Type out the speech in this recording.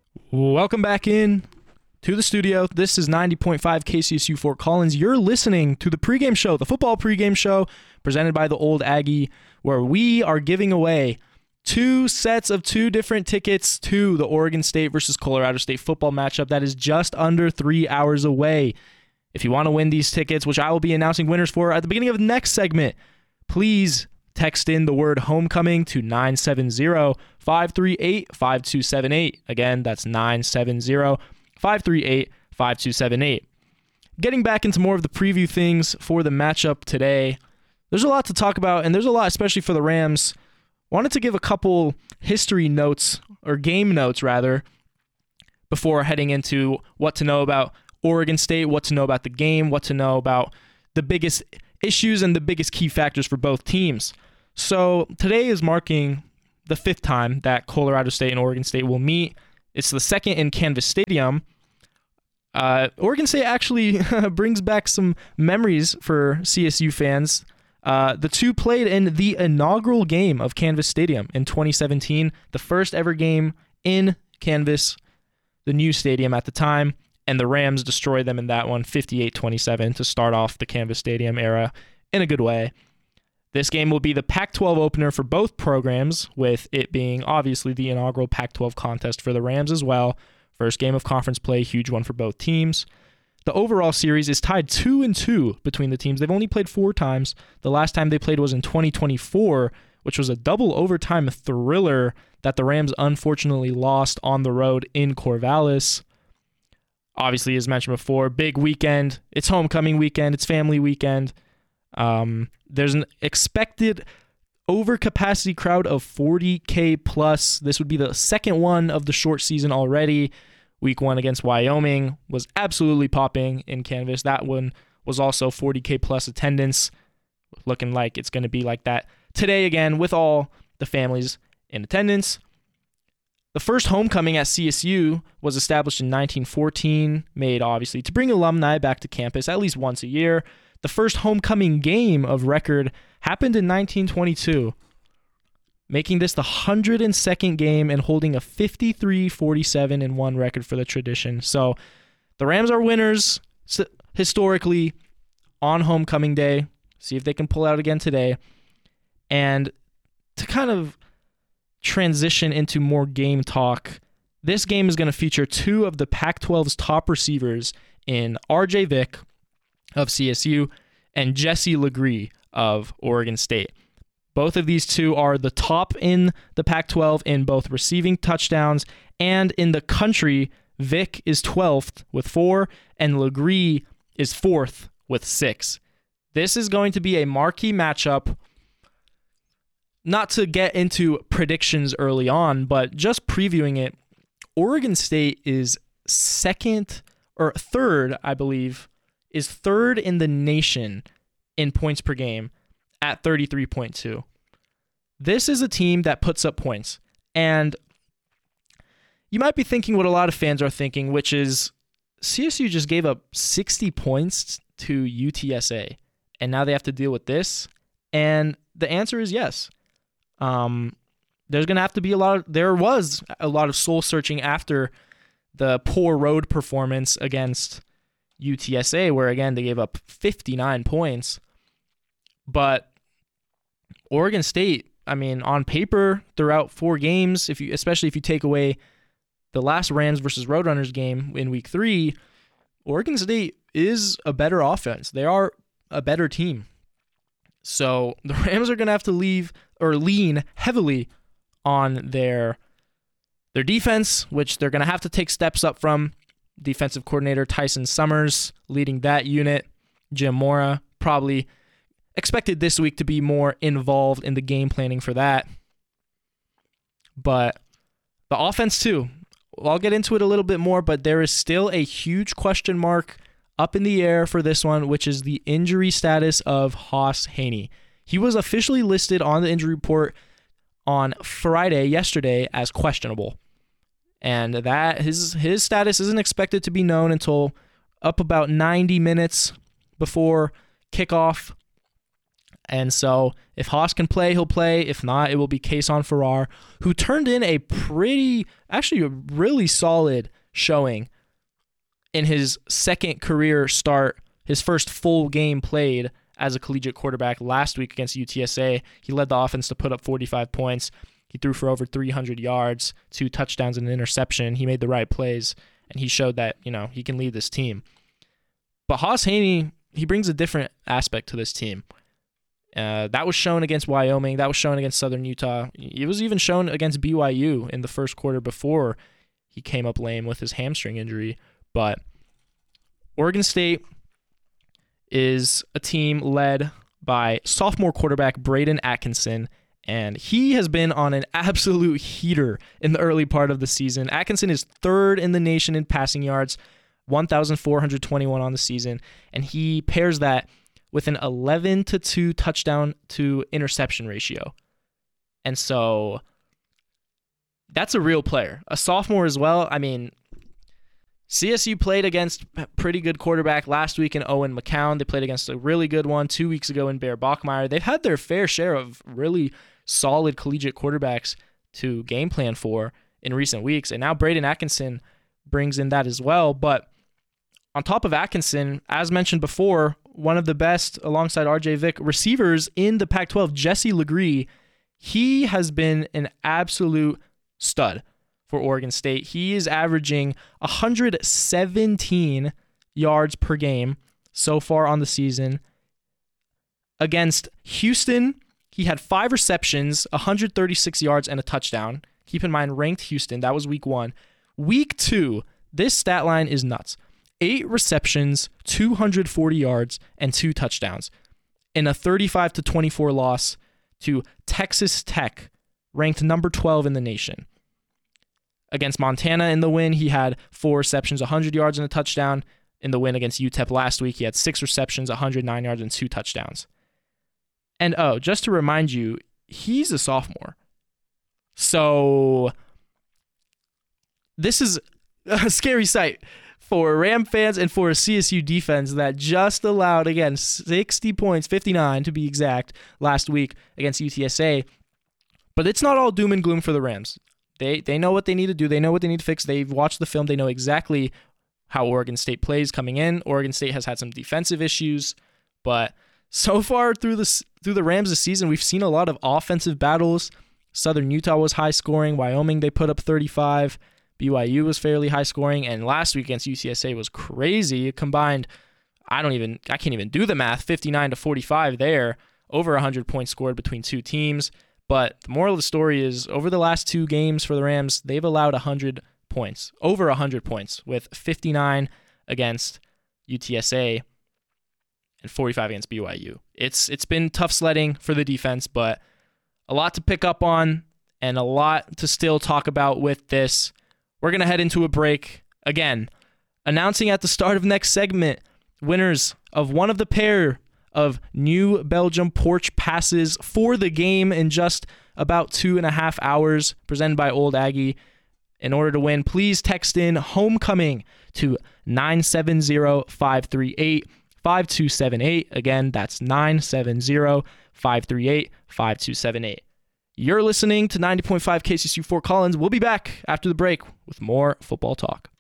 Welcome back in to the studio. This is 90.5 KCSU Fort Collins. You're listening to the pregame show, the football pregame show presented by the Old Aggie, where we are giving away two sets of two different tickets to the Oregon State versus Colorado State football matchup that is just under 3 hours away. If you want to win these tickets, which I will be announcing winners for at the beginning of the next segment, please text in the word homecoming to 970-538-5278. Again, that's 970-538-5278. Getting back into more of the preview things for the matchup today, there's a lot to talk about, and there's a lot, especially for the Rams. Wanted to give a couple history notes, or game notes rather, before heading into what to know about Oregon State, what to know about the game, what to know about the biggest issues and the biggest key factors for both teams. So today is marking the fifth time that Colorado State and Oregon State will meet. It's the second in Canvas Stadium. Oregon State actually brings back some memories for CSU fans. The two played in the inaugural game of Canvas Stadium in 2017, the first ever game in Canvas, the new stadium at the time, and the Rams destroyed them in that one, 58-27, to start off the Canvas Stadium era in a good way. This game will be the Pac-12 opener for both programs, with it being obviously the inaugural Pac-12 contest for the Rams as well. First game of conference play, huge one for both teams. The overall series is tied 2-2 between the teams. They've only played 4 times. The last time they played was in 2024, which was a double overtime thriller that the Rams unfortunately lost on the road in Corvallis. Obviously, as mentioned before, big weekend. It's homecoming weekend. It's family weekend. There's an expected overcapacity crowd of 40K plus. This would be the second one of the short season already. Week 1 against Wyoming was absolutely popping in Canvas. That one was also 40K plus attendance. Looking like it's going to be like that today again with all the families in attendance. The first homecoming at CSU was established in 1914, made obviously to bring alumni back to campus at least once a year. The first homecoming game of record happened in 1922, making this the 102nd game and holding a 53-47-1 record for the tradition. So the Rams are winners historically on homecoming day. See if they can pull out again today. And to kind of transition into more game talk, this game is going to feature two of the Pac-12's top receivers in RJ Vick of CSU and Jesse Legree of Oregon State. Both of these two are the top in the Pac-12 in both receiving touchdowns and in the country. Vick is 12th with 4 and Legree is 4th with 6. This is going to be a marquee matchup. Not to get into predictions early on, but just previewing it, Oregon State is third, I believe, is third in the nation in points per game at 33.2. This is a team that puts up points. And you might be thinking what a lot of fans are thinking, which is CSU just gave up 60 points to UTSA, and now they have to deal with this. And the answer is yes. There's going to have to be there was a lot of soul searching after the poor road performance against UTSA, where again, they gave up 59 points. But Oregon State, I mean, on paper, throughout 4 games, especially if you take away the last Rams versus Roadrunners game in week 3, Oregon State is a better offense. They are a better team. So the Rams are going to have to lean heavily on their defense, which they're going to have to take steps up from. Defensive coordinator Tyson Summers leading that unit. Jim Mora probably expected this week to be more involved in the game planning for that. But the offense too. I'll get into it a little bit more, but there is still a huge question mark up in the air for this one, which is the injury status of Haas Haney. He was officially listed on the injury report on yesterday, as questionable. And that his status isn't expected to be known until up about 90 minutes before kickoff And so if Haas can play, he'll play. If not, it will be Kayson Farrar, who turned in a really solid showing in his second career start, his first full game played as a collegiate quarterback last week against UTSA. He led the offense to put up 45 points. He threw for over 300 yards, 2 touchdowns and an interception. He made the right plays, and he showed that, he can lead this team. But Haas Haney, he brings a different aspect to this team. That was shown against Wyoming. That was shown against Southern Utah. It was even shown against BYU in the first quarter before he came up lame with his hamstring injury. But Oregon State is a team led by sophomore quarterback Braden Atkinson, and he has been on an absolute heater in the early part of the season. Atkinson is third in the nation in passing yards, 1,421 on the season, and he pairs that with an 11-2 touchdown to interception ratio. And so that's a real player. A sophomore as well. I mean, CSU played against a pretty good quarterback last week in Owen McCown. They played against a really good one 2 weeks ago in Bear Bachmeier. They've had their fair share of really solid collegiate quarterbacks to game plan for in recent weeks. And now Braden Atkinson brings in that as well. But on top of Atkinson, as mentioned before, one of the best alongside RJ Vick receivers in the Pac-12, Jesse Legree, he has been an absolute stud for Oregon State. He is averaging 117 yards per game so far on the season. Against Houston, he had 5 receptions, 136 yards, and a touchdown. Keep in mind, ranked Houston, that was week 1. Week 2, this stat line is nuts. 8 receptions, 240 yards, and 2 touchdowns in a 35-24 loss to Texas Tech, ranked number 12 in the nation. Against Montana in the win, he had 4 receptions, 100 yards, and a touchdown. In the win against UTEP last week, he had 6 receptions, 109 yards, and 2 touchdowns. And just to remind you, he's a sophomore. So this is a scary sight for Ram fans and for a CSU defense that just allowed, again, 60 points, 59 to be exact, last week against UTSA. But it's not all doom and gloom for the Rams. They know what they need to do. They know what they need to fix. They've watched the film. They know exactly how Oregon State plays coming in. Oregon State has had some defensive issues, but so far through the Rams this season, we've seen a lot of offensive battles. Southern Utah was high scoring. Wyoming, they put up 35. BYU was fairly high scoring, and last week against UTSA was crazy. It combined, I can't even do the math, 59-45 there, over 100 points scored between two teams. But the moral of the story is, over the last 2 games for the Rams, they've allowed 100 points, over 100 points, with 59 against UTSA and 45 against BYU. It's been tough sledding for the defense, but a lot to pick up on and a lot to still talk about with this. We're going to head into a break. Again, announcing at the start of next segment, winners of one of the pair of New Belgium porch passes for the game in just about 2.5 hours, presented by Old Aggie. In order to win, please text in homecoming to 970-538-5278. Again, that's 970-538-5278. You're listening to 90.5 KCSU Fort Collins. We'll be back after the break with more football talk.